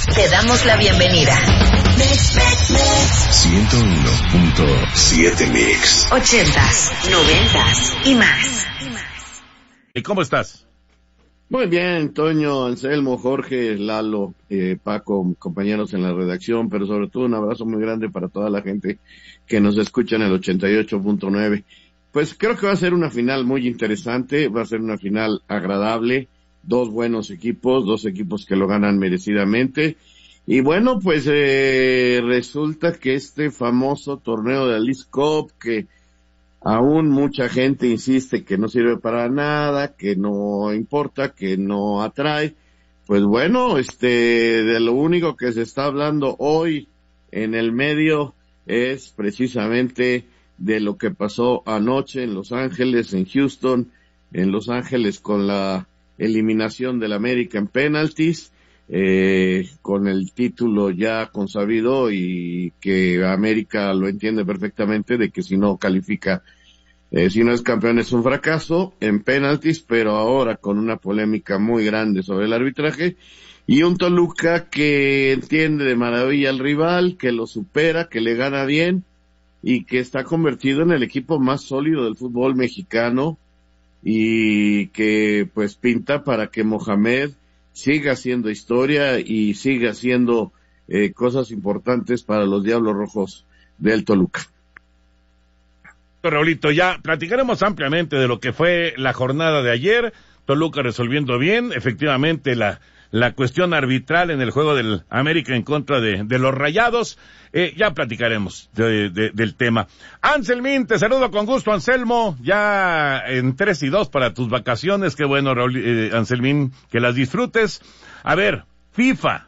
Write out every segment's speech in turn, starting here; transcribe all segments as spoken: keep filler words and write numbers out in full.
Te damos la bienvenida. ciento uno punto siete Mix. Ochentas, noventas y más. ¿Y cómo estás? Muy bien, Toño, Anselmo, Jorge, Lalo, eh, Paco, compañeros en la redacción, pero sobre todo un abrazo muy grande para toda la gente que nos escucha en el ochenta y ocho punto nueve. Pues creo que va a ser una final muy interesante, va a ser una final agradable, dos buenos equipos, dos equipos que lo ganan merecidamente. Y bueno, pues eh, resulta que este famoso torneo de la Leagues Cup, que aún mucha gente insiste que no sirve para nada, que no importa, que no atrae, pues bueno, este, de lo único que se está hablando hoy en el medio es precisamente de lo que pasó anoche en Los Ángeles, en Houston, en Los Ángeles con la eliminación del América en penalties, eh, con el título ya consabido y que América lo entiende perfectamente de que si no califica, eh, si no es campeón es un fracaso en penalties, pero ahora con una polémica muy grande sobre el arbitraje y un Toluca que entiende de maravilla al rival, que lo supera, que le gana bien y que está convertido en el equipo más sólido del fútbol mexicano y que pues pinta para que Mohamed siga haciendo historia y siga haciendo eh, cosas importantes para los Diablos Rojos del Toluca. Raulito, ya platicaremos ampliamente de lo que fue la jornada de ayer, Toluca resolviendo bien, efectivamente la la cuestión arbitral en el juego del América en contra de, de los Rayados, eh, ya platicaremos de, de, del tema. Anselmín, te saludo con gusto, Anselmo, ya en tres y dos para tus vacaciones, qué bueno, Raúl, eh, Anselmín, que las disfrutes. A ver, FIFA,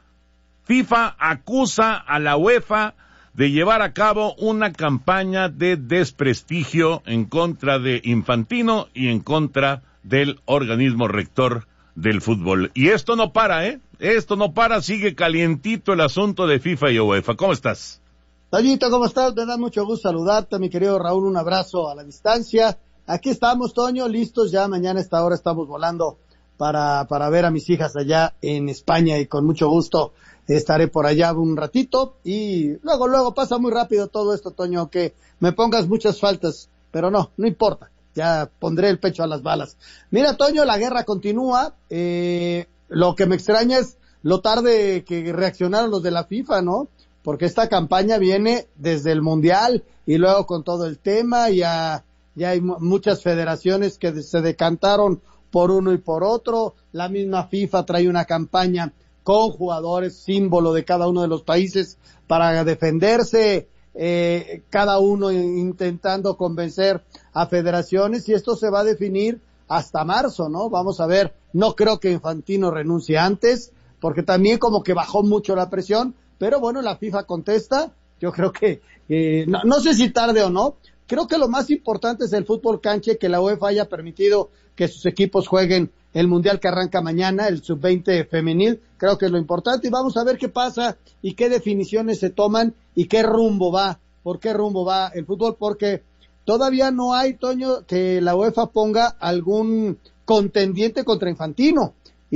FIFA acusa a la UEFA de llevar a cabo una campaña de desprestigio en contra de Infantino y en contra del organismo rector del fútbol. Y esto no para, ¿eh? Esto no para, sigue calientito el asunto de FIFA y UEFA. ¿Cómo estás? Toñito, ¿cómo estás? Me da mucho gusto saludarte, mi querido Raúl, un abrazo a la distancia. Aquí estamos, Toño, listos ya, mañana a esta hora estamos volando para, para ver a mis hijas allá en España y con mucho gusto estaré por allá un ratito y luego, luego pasa muy rápido todo esto, Toño, que me pongas muchas faltas, pero no, no importa. Ya pondré el pecho a las balas. Mira, Toño, la guerra continúa. Eh, lo que me extraña es lo tarde que reaccionaron los de la FIFA, ¿no? Porque esta campaña viene desde el Mundial y luego con todo el tema. Ya, ya hay m- muchas federaciones que se decantaron por uno y por otro. La misma FIFA trae una campaña con jugadores símbolo de cada uno de los países para defenderse. Eh, cada uno intentando convencer a federaciones y esto se va a definir hasta marzo, ¿no? Vamos a ver, no creo que Infantino renuncie antes, porque también como que bajó mucho la presión, pero bueno, la FIFA contesta, yo creo que, eh, no, no sé si tarde o no, creo que lo más importante es el fútbol canche, que la UEFA haya permitido que sus equipos jueguen el mundial que arranca mañana, el sub veinte femenil, creo que es lo importante y vamos a ver qué pasa y qué definiciones se toman y qué rumbo va, por qué rumbo va el fútbol, porque todavía no hay, Toño, que la UEFA ponga algún contendiente contra Infantino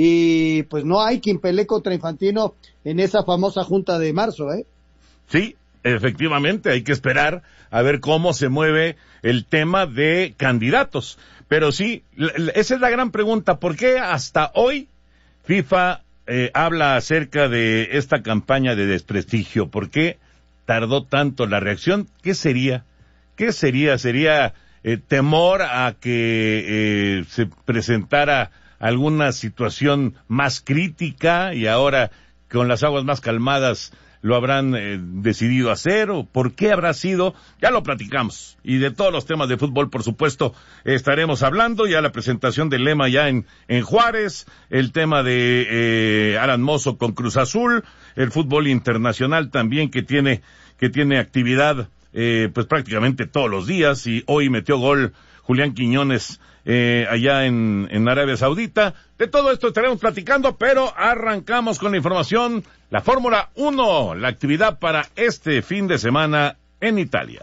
y pues no hay quien pelee contra Infantino en esa famosa junta de marzo, ¿eh? Sí, efectivamente, hay que esperar a ver cómo se mueve el tema de candidatos. Pero sí, esa es la gran pregunta, ¿por qué hasta hoy FIFA eh, habla acerca de esta campaña de desprestigio? ¿Por qué tardó tanto la reacción? ¿Qué sería? ¿Qué sería? ¿Sería eh, temor a que eh, se presentara alguna situación más crítica y ahora con las aguas más calmadas lo habrán eh, decidido hacer? ¿O por qué habrá sido? Ya lo platicamos. Y de todos los temas de fútbol, por supuesto, estaremos hablando. Ya la presentación del lema ya en, en Juárez, el tema de eh, Alan Mozo con Cruz Azul, el fútbol internacional también que tiene, que tiene actividad eh, pues prácticamente todos los días, y hoy metió gol Julián Quiñones eh, allá en, en Arabia Saudita. De todo esto estaremos platicando, pero arrancamos con la información. La Fórmula uno, la actividad para este fin de semana en Italia.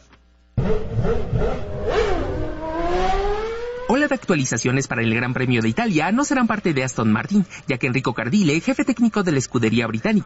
Ola de actualizaciones para el Gran Premio de Italia no serán parte de Aston Martin, ya que Enrico Cardile, jefe técnico de la escudería británica,